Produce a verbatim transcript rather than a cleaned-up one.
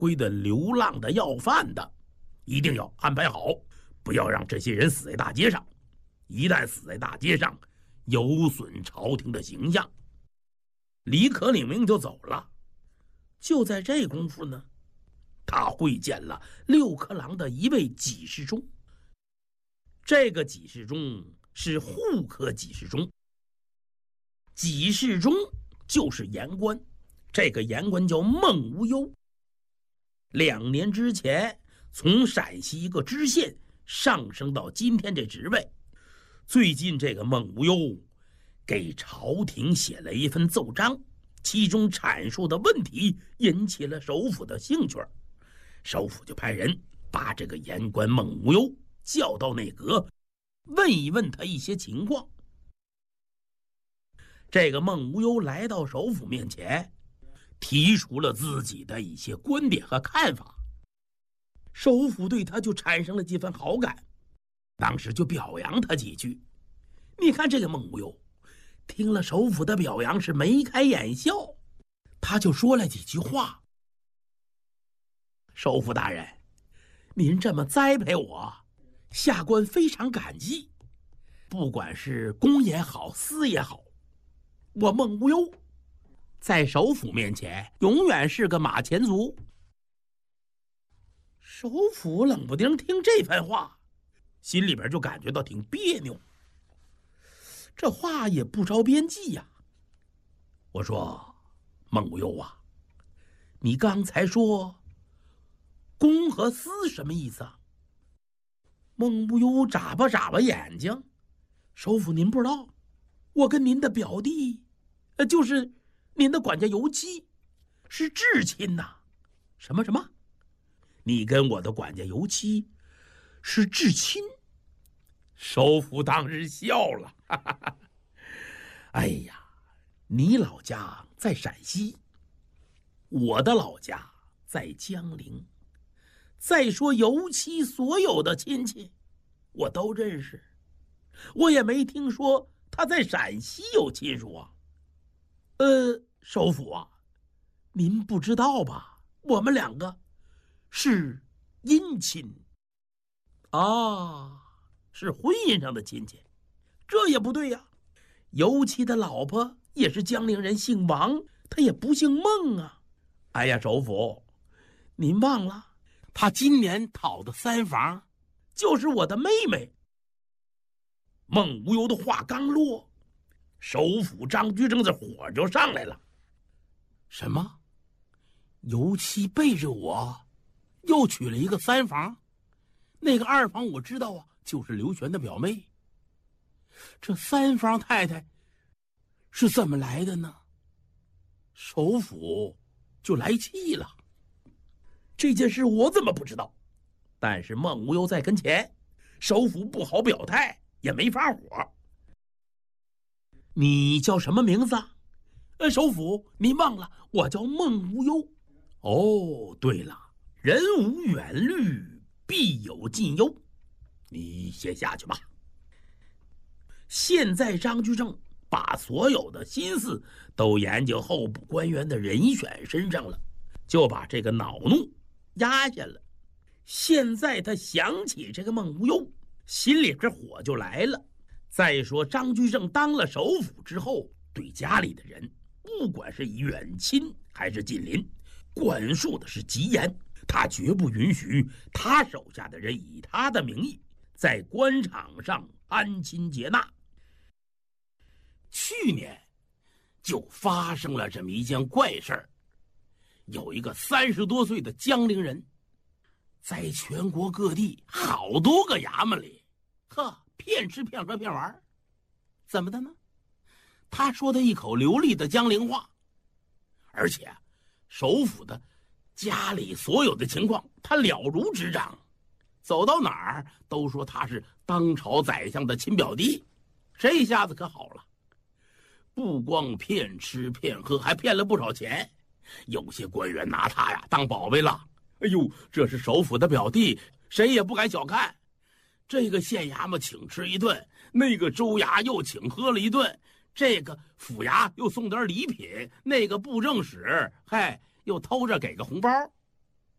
归的流浪的要饭的，一定要安排好，不要让这些人死在大街上。一旦死在大街上，有损朝廷的形象。李可领命就走了。就在这功夫呢，他会见了六科郎的一位给事中。这个给事中是户科给事中，给事中就是言官，这个言官叫孟无忧。两年之前从陕西一个知县上升到今天这职位。最近这个孟无忧给朝廷写了一份奏章，其中阐述的问题引起了首府的兴趣，首府就派人把这个言官孟无忧叫到内阁，问一问他一些情况。这个孟无忧来到首府面前，提出了自己的一些观点和看法，首府对他就产生了几分好感，当时就表扬他几句。你看这个孟无忧听了首府的表扬是眉开眼笑，他就说了几句话：首府大人，您这么栽培我，下官非常感激。不管是公也好，私也好，我孟无忧在首府面前永远是个马前卒。首府冷不丁听这番话，心里边就感觉到挺别扭，这话也不着边际呀。我说孟无忧啊，你刚才说公和私什么意思啊？孟无忧眨巴眨巴眼睛，首府您不知道，我跟您的表弟，呃，就是您的管家尤七，是至亲呐。什么什么？你跟我的管家尤七是至亲？首府当时笑了，哈哈哈。哎呀，你老家在陕西，我的老家在江陵。再说尤七所有的亲戚我都认识，我也没听说他在陕西有亲属啊。呃，首府啊，您不知道吧？我们两个是姻亲啊，是婚姻上的亲戚。这也不对呀，尤其的老婆也是江陵人，姓王，他也不姓孟啊。哎呀，首府，您忘了，他今年讨的三房就是我的妹妹。孟无忧的话刚落，首府张居正的火就上来了。什么？尤其背着我又娶了一个三房？那个二房我知道啊，就是刘玄的表妹。这三房太太是怎么来的呢？首府就来气了。这件事我怎么不知道？但是孟无忧在跟前，首府不好表态，也没法火。你叫什么名字啊？呃，首府，您忘了，我叫孟无忧。哦，对了，人无远虑，必有近忧。你先下去吧。现在张居正把所有的心思都研究候补官员的人选身上了，就把这个恼怒压下了。现在他想起这个孟无忧，心里这火就来了。再说张居正当了首辅之后，对家里的人，不管是远亲还是近邻，管束的是极严。他绝不允许他手下的人以他的名义在官场上攀亲结纳。去年就发生了这么一件怪事儿，有一个三十多岁的江陵人，在全国各地好多个衙门里，呵，骗吃骗喝骗玩。怎么的呢？他说的一口流利的江陵话，而且首府的家里所有的情况他了如指掌，走到哪儿都说他是当朝宰相的亲表弟。这一下子可好了，不光骗吃骗喝，还骗了不少钱。有些官员拿他呀当宝贝了。哎呦，这是首府的表弟，谁也不敢小看。这个县衙嘛请吃一顿，那个州衙又请喝了一顿，这个府衙又送点礼品，那个布政使嗨又偷着给个红包。